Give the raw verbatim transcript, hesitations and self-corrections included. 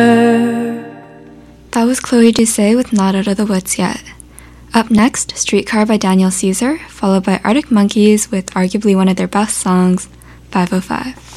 That was Chloe Doucet with Not Out of the Woods Yet. Up next, Streetcar by Daniel Caesar, followed by Arctic Monkeys with arguably one of their best songs, five oh five.